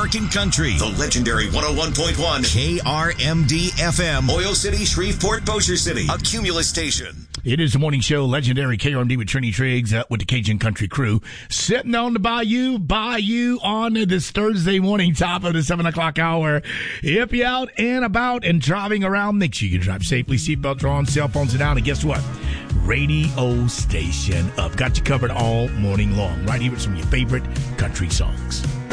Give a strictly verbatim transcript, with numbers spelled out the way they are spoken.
American country. The legendary one oh one point one K R M D F M. Oil City, Shreveport, Bossier City. A Cumulus station. It is the morning show, legendary K R M D with Trini Triggs uh, with the Cajun Country Crew. Sitting on the bayou, bayou on this Thursday morning, top of the seven o'clock hour. If you're out and about and driving around, make sure you drive safely. Seatbelts are on, cell phones are down, and guess what? Radio station up. Got you covered all morning long. Right here with some of your favorite country songs.